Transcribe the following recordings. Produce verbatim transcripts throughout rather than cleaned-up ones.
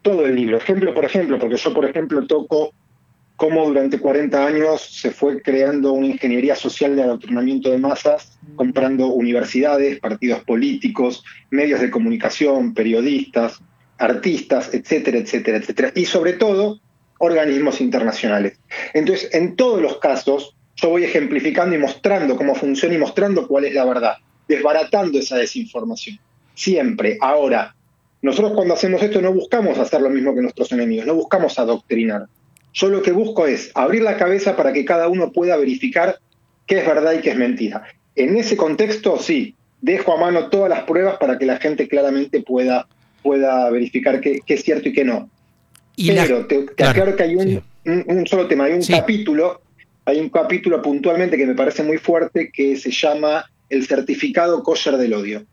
todo el libro, ejemplo por ejemplo, porque yo, por ejemplo, toco cómo durante cuarenta años se fue creando una ingeniería social de adoctrinamiento de masas, comprando universidades, partidos políticos, medios de comunicación, periodistas, artistas, etcétera, etcétera, etcétera. Y sobre todo, organismos internacionales. Entonces, en todos los casos, yo voy ejemplificando y mostrando cómo funciona y mostrando cuál es la verdad, desbaratando esa desinformación. Siempre. Ahora, nosotros cuando hacemos esto no buscamos hacer lo mismo que nuestros enemigos, no buscamos adoctrinar. Yo lo que busco es abrir la cabeza para que cada uno pueda verificar qué es verdad y qué es mentira. En ese contexto, sí, dejo a mano todas las pruebas para que la gente claramente pueda, pueda verificar qué, qué es cierto y qué no. Y Pero la, te, te claro, aclaro que hay un, sí. un, un solo tema, hay un Sí. capítulo, hay un capítulo puntualmente que me parece muy fuerte que se llama El certificado kosher del odio.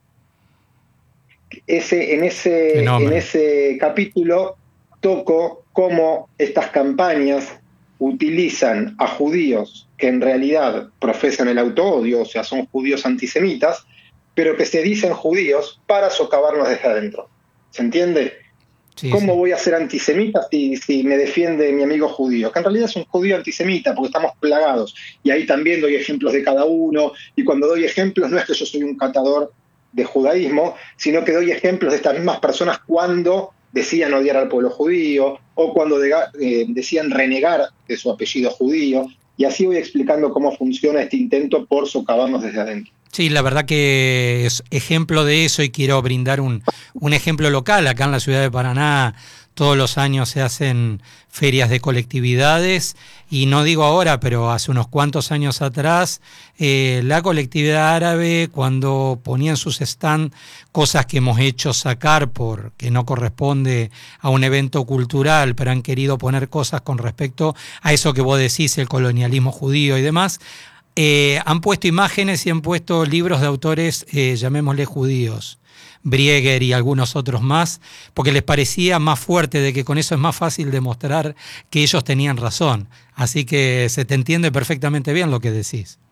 Ese, en, ese, Qué en nombre. ese capítulo toco cómo estas campañas utilizan a judíos que en realidad profesan el autoodio, o sea, son judíos antisemitas, pero que se dicen judíos para socavarnos desde adentro. ¿Se entiende? Sí, ¿Cómo sí. voy a ser antisemita si, si me defiende mi amigo judío? Que en realidad es un judío antisemita porque estamos plagados. Y ahí también doy ejemplos de cada uno. Y cuando doy ejemplos no es que yo soy un catador de judaísmo, sino que doy ejemplos de estas mismas personas cuando decían odiar al pueblo judío o cuando de, eh, decían renegar de su apellido judío. Y así voy explicando cómo funciona este intento por socavarnos desde adentro. Sí, la verdad que es ejemplo de eso y quiero brindar un, un ejemplo local. Acá en la ciudad de Paraná todos los años se hacen ferias de colectividades y no digo ahora, pero hace unos cuantos años atrás, eh, la colectividad árabe cuando ponían sus stand cosas que hemos hecho sacar porque no corresponde a un evento cultural, pero han querido poner cosas con respecto a eso que vos decís, el colonialismo judío y demás. Eh, han puesto imágenes y han puesto libros de autores, eh, llamémosle judíos, Brieger y algunos otros más, porque les parecía más fuerte de que con eso es más fácil demostrar que ellos tenían razón. Así que se te entiende perfectamente bien lo que decís.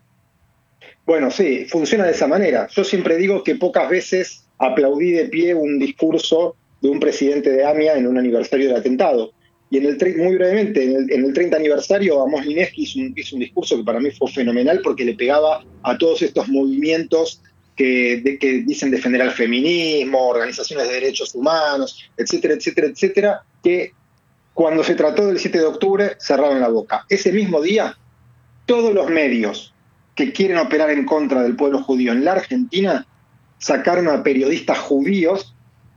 Bueno, sí, funciona de esa manera. Yo siempre digo que pocas veces aplaudí de pie un discurso de un presidente de AMIA en un aniversario del atentado. Y en el muy brevemente, en el, en el treinta aniversario, Amos Lineski hizo un, hizo un discurso que para mí fue fenomenal porque le pegaba a todos estos movimientos que, de, que dicen defender al feminismo, organizaciones de derechos humanos, etcétera, etcétera, etcétera, que cuando se trató del siete de octubre cerraron la boca. Ese mismo día, todos los medios que quieren operar en contra del pueblo judío en la Argentina sacaron a periodistas judíos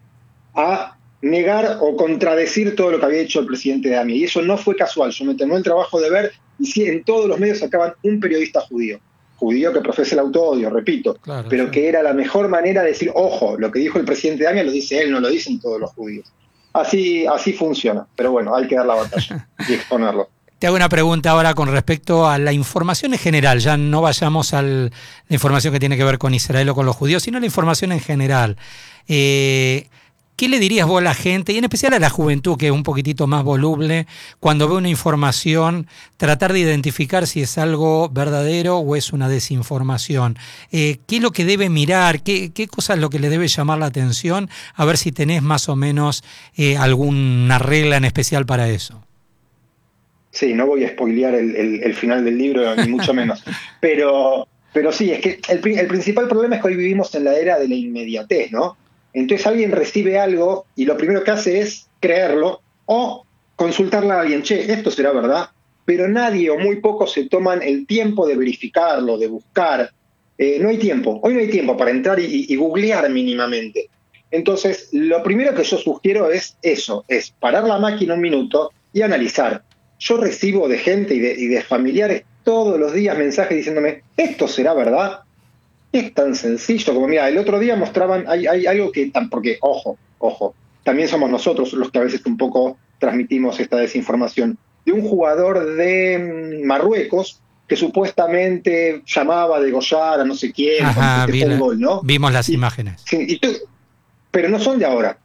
a negar o contradecir todo lo que había hecho el presidente de AMIA. Y eso no fue casual. Yo me tomé el trabajo de ver y sí, en todos los medios sacaban un periodista judío. Judío que profesa el autoodio, repito. Claro, pero sí. que era la mejor manera de decir, ojo, lo que dijo el presidente de AMIA lo dice él, no lo dicen todos los judíos. Así, así funciona. Pero bueno, hay que dar la batalla y exponerlo. Te hago una pregunta ahora con respecto a la información en general. Ya no vayamos a la información que tiene que ver con Israel o con los judíos, sino la información en general. Eh, ¿Qué le dirías vos a la gente, y en especial a la juventud, que es un poquitito más voluble, cuando ve una información, tratar de identificar si es algo verdadero o es una desinformación? Eh, ¿Qué es lo que debe mirar? ¿Qué, qué cosa es lo que le debe llamar la atención? A ver si tenés más o menos eh, alguna regla en especial para eso. Sí, no voy a spoilear el, el, el final del libro, ni mucho menos. Pero, pero sí, es que el, el principal problema es que hoy vivimos en la era de la inmediatez, ¿no? Entonces alguien recibe algo y lo primero que hace es creerlo o consultarla a alguien, che, esto será verdad, pero nadie o muy pocos se toman el tiempo de verificarlo, de buscar. Eh, no hay tiempo, hoy no hay tiempo para entrar y, y googlear mínimamente. Entonces, lo primero que yo sugiero es eso, es parar la máquina un minuto y analizar. Yo recibo de gente y de, y de familiares todos los días mensajes diciéndome, ¿esto será verdad? Es tan sencillo como, mira, el otro día mostraban, hay, hay algo que, porque, ojo, ojo, también somos nosotros los que a veces un poco transmitimos esta desinformación, de un jugador de Marruecos que supuestamente llamaba a degollar a no sé quién, Ajá, con este vi gol, ¿no? vimos las Y, imágenes. sí, y tú, pero no son de ahora.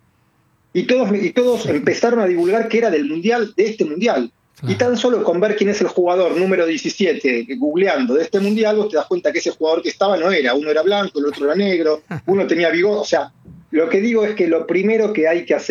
Y todos, y todos empezaron a divulgar que era del mundial, de este mundial. Claro. Y tan solo con ver quién es el jugador número diecisiete, googleando de este mundial, vos te das cuenta que ese jugador que estaba no era. Uno era blanco, el otro era negro, uno tenía bigote. O sea, lo que digo es que lo primero que hay que hacer